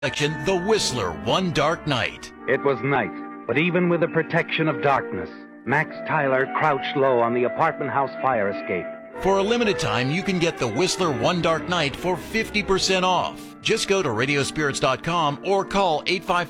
Section The Whistler One Dark Night. It was night, but even with the protection of darkness, Max Tyler crouched low on the apartment house fire escape. For a limited time, you can get The Whistler One Dark Night for 50% off. Just go to radiospirits.com or call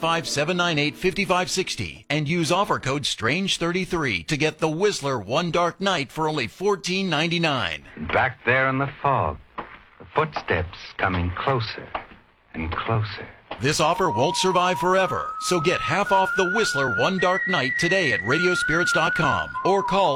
855-798-5560 and use offer code STRANGE33 to get The Whistler One Dark Night for only $14.99. Back there in the fog, the footsteps coming closer and closer. This offer won't survive forever, so get half off The Whistler One Dark Night today at radiospirits.com or call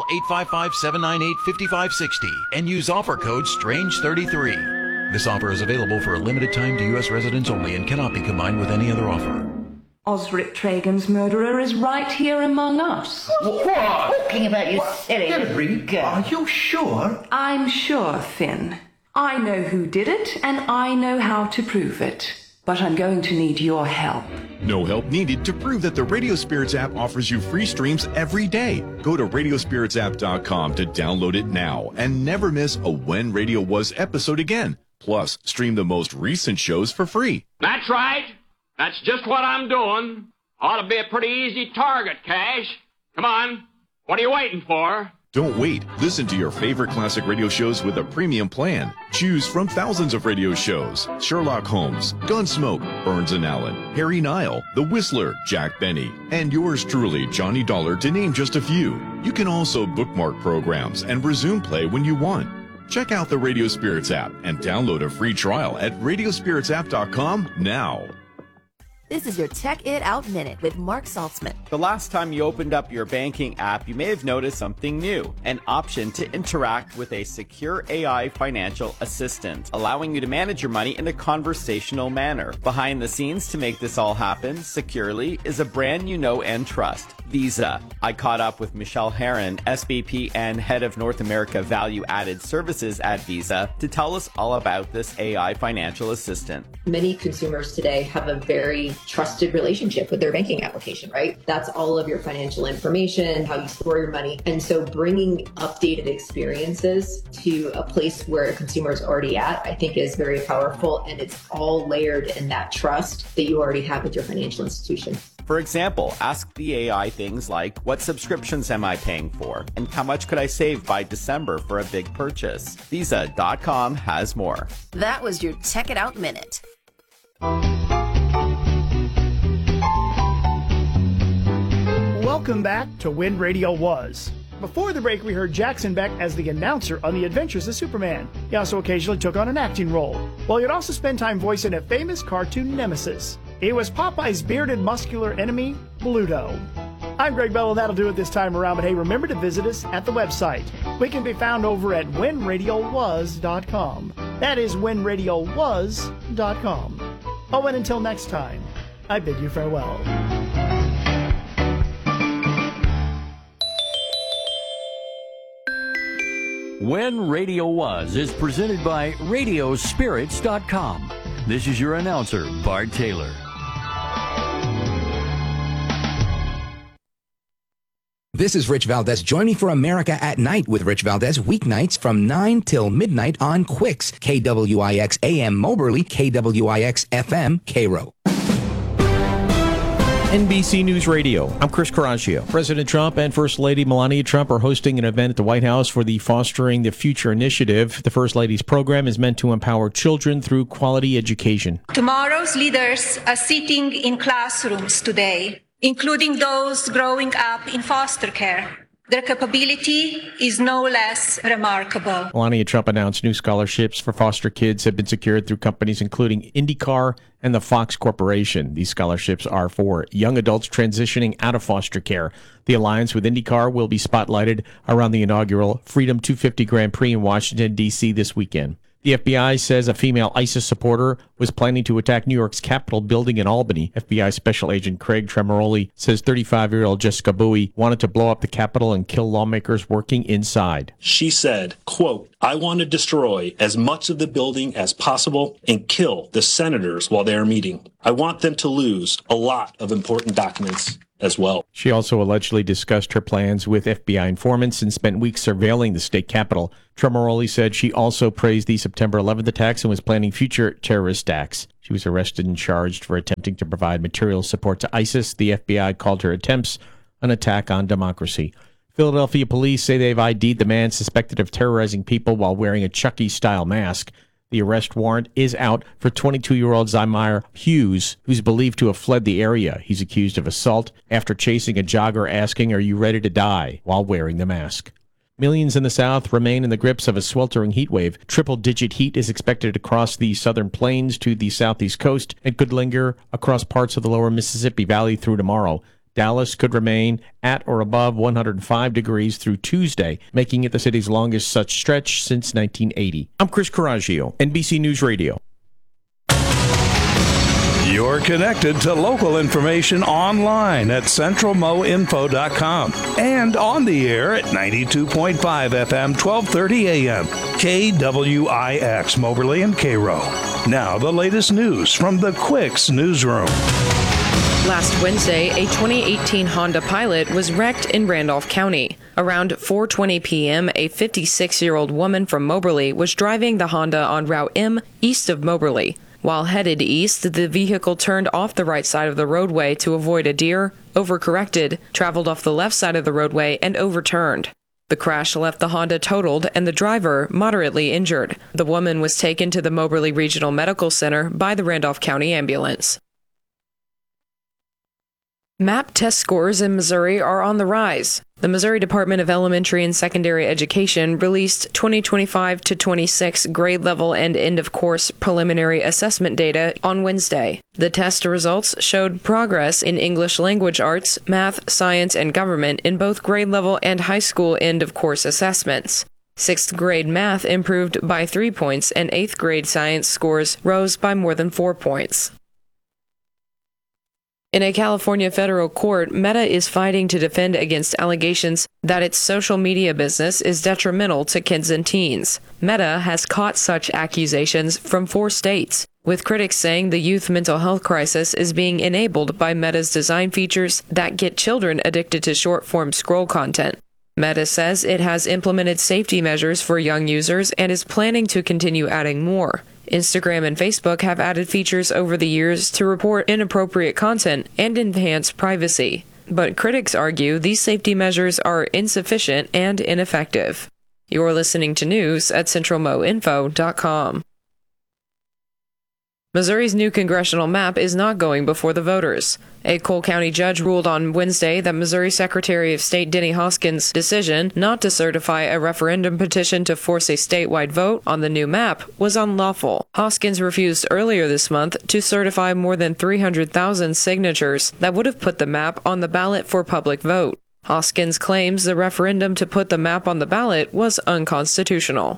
855-798-5560 and use offer code STRANGE33. This offer is available for a limited time to U.S. residents only and cannot be combined with any other offer. Osric Tragan's murderer is right here among us. What? Talking about you silly girl. Are you sure? I'm sure, Finn. I know who did it, and I know how to prove it. But I'm going to need your help. No help needed to prove that the Radio Spirits app offers you free streams every day. Go to radiospiritsapp.com to download it now and never miss a When Radio Was episode again. Plus, stream the most recent shows for free. That's right. That's just what I'm doing. Ought to be a pretty easy target, Cash. Come on. What are you waiting for? Don't wait. Listen to your favorite classic radio shows with a premium plan. Choose from thousands of radio shows. Sherlock Holmes, Gunsmoke, Burns and Allen, Harry Nile, The Whistler, Jack Benny, and yours truly, Johnny Dollar, to name just a few. You can also bookmark programs and resume play when you want. Check out the Radio Spirits app and download a free trial at radiospiritsapp.com now. This is your Check It Out Minute with Mark Saltzman. The last time you opened up your banking app, you may have noticed something new, an option to interact with a secure AI financial assistant, allowing you to manage your money in a conversational manner. Behind the scenes to make this all happen securely is a brand you know and trust, Visa. I caught up with Michelle Herron, SVP and Head of North America Value Added Services at Visa, to tell us all about this AI financial assistant. Many consumers today have a very trusted relationship with their banking application, right? That's all of your financial information, how you store your money. And so bringing updated experiences to a place where a consumer is already at, I think is very powerful. And it's all layered in that trust that you already have with your financial institution. For example, ask the AI things like, what subscriptions am I paying for? And how much could I save by December for a big purchase? Visa.com has more. That was your Check It Out Minute. Welcome back to When Radio Was. Before the break, we heard Jackson Beck as the announcer on The Adventures of Superman. He also occasionally took on an acting role. Well, he'd also spend time voicing a famous cartoon nemesis. He was Popeye's bearded, muscular enemy, Bluto. I'm Greg Bell, and that'll do it this time around. But hey, remember to visit us at the website. We can be found over at whenradiowas.com. That is whenradiowas.com. Oh, and until next time, I bid you farewell. When Radio Was is presented by Radiospirits.com. This is your announcer, Bart Taylor. This is Rich Valdez. Join me for America at Night with Rich Valdez, weeknights from 9 till midnight on Quicks, KWIX AM Moberly, KWIX FM Cairo. NBC News Radio. I'm Chris Caraccio. President Trump and First Lady Melania Trump are hosting an event at the White House for the Fostering the Future initiative. The First Lady's program is meant to empower children through quality education. Tomorrow's leaders are sitting in classrooms today, including those growing up in foster care. Their capability is no less remarkable. Melania Trump announced new scholarships for foster kids have been secured through companies including IndyCar and the Fox Corporation. These scholarships are for young adults transitioning out of foster care. The alliance with IndyCar will be spotlighted around the inaugural Freedom 250 Grand Prix in Washington, D.C. this weekend. The FBI says a female ISIS supporter was planning to attack New York's Capitol building in Albany. FBI Special Agent Craig Tremoroli says 35-year-old Jessica Bowie wanted to blow up the Capitol and kill lawmakers working inside. She said, quote, I want to destroy as much of the building as possible and kill the senators while they are meeting. I want them to lose a lot of important documents. as well. She also allegedly discussed her plans with FBI informants and spent weeks surveilling the state capitol. Tremaroli said she also praised the September 11th attacks and was planning future terrorist acts. She was arrested and charged for attempting to provide material support to ISIS. The FBI called her attempts an attack on democracy. Philadelphia police say they've ID'd the man suspected of terrorizing people while wearing a Chucky-style mask. The arrest warrant is out for 22-year-old Zymire Hughes, who's believed to have fled the area. He's accused of assault after chasing a jogger asking, "Are you ready to die?" while wearing the mask. Millions in the South remain in the grips of a sweltering heat wave. Triple-digit heat is expected across the southern plains to the southeast coast and could linger across parts of the lower Mississippi Valley through tomorrow. Dallas could remain at or above 105 degrees through Tuesday, making it the city's longest such stretch since 1980. I'm Chris Coraggio, NBC News Radio. You're connected to local information online at centralmoinfo.com and on the air at 92.5 FM, 1230 AM, KWIX, Moberly and Cairo. Now the latest news from the Quicks newsroom. Last Wednesday, a 2018 Honda Pilot was wrecked in Randolph County. Around 4:20 p.m., a 56-year-old woman from Moberly was driving the Honda on Route M east of Moberly. While headed east, the vehicle turned off the right side of the roadway to avoid a deer, overcorrected, traveled off the left side of the roadway, and overturned. The crash left the Honda totaled and the driver moderately injured. The woman was taken to the Moberly Regional Medical Center by the Randolph County Ambulance. MAP test scores in Missouri are on the rise. The Missouri Department of Elementary and Secondary Education released 2025-26 grade level and end-of-course preliminary assessment data on Wednesday. The test results showed progress in English language arts, math, science, and government in both grade level and high school end-of-course assessments. 6th grade math improved by 3 points, and 8th grade science scores rose by more than 4 points. In a California federal court, Meta is fighting to defend against allegations that its social media business is detrimental to kids and teens. Meta has caught such accusations from 4 states, with critics saying the youth mental health crisis is being enabled by Meta's design features that get children addicted to short-form scroll content. Meta says it has implemented safety measures for young users and is planning to continue adding more. Instagram and Facebook have added features over the years to report inappropriate content and enhance privacy. But critics argue these safety measures are insufficient and ineffective. You're listening to news at centralmoinfo.com. Missouri's new congressional map is not going before the voters. A Cole County judge ruled on Wednesday that Missouri Secretary of State Denny Hoskins' decision not to certify a referendum petition to force a statewide vote on the new map was unlawful. Hoskins refused earlier this month to certify more than 300,000 signatures that would have put the map on the ballot for public vote. Hoskins claims the referendum to put the map on the ballot was unconstitutional.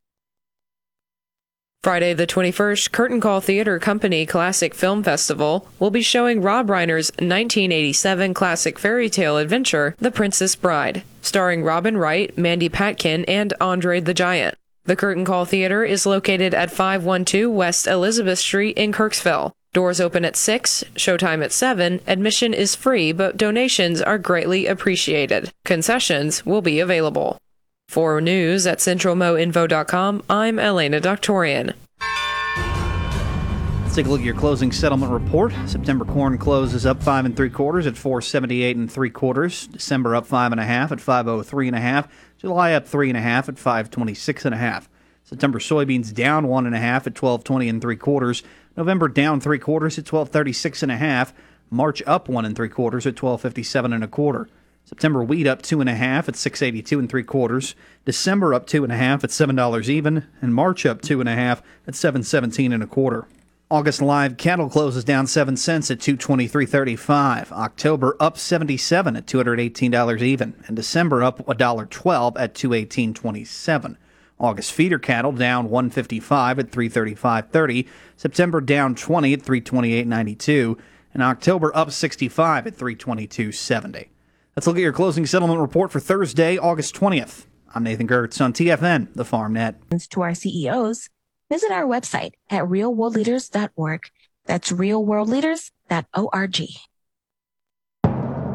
Friday the 21st, Curtain Call Theater Company Classic Film Festival will be showing Rob Reiner's 1987 classic fairy tale adventure, The Princess Bride, starring Robin Wright, Mandy Patinkin, and Andre the Giant. The Curtain Call Theater is located at 512 West Elizabeth Street in Kirksville. Doors open at 6, showtime at 7. Admission is free, but donations are greatly appreciated. Concessions will be available. For news at centralmoinfo.com, I'm Elena Doctorian. Let's take a look at your closing settlement report. September corn closes up 5 3/4 at 478 3/4. December up 5 1/2 at 503 1/2. July up 3 1/2 at 526 1/2. September soybeans down 1 1/2 at 1220 3/4. November down 3/4 at 1236 1/2. March up 1 3/4 at 1257 1/4. September wheat up 2 1/2 at 682 3/4. December up 2 1/2 at $7 even, and March up 2 1/2 at 717 1/4. August live cattle closes down 7 cents at 223.35. October up 77 at $218 even, and December up $1.12 at 218.27. August feeder cattle down 155 at 335.30. September down 20 at 328.92, and October up 65 at 322.70. Let's look at your closing settlement report for Thursday, August 20th. I'm Nathan Gertz on TFN, the FarmNet. To our CEOs, visit our website at realworldleaders.org. That's realworldleaders.org.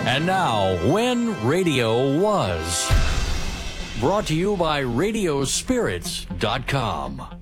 And now, When Radio Was. Brought to you by Radiospirits.com.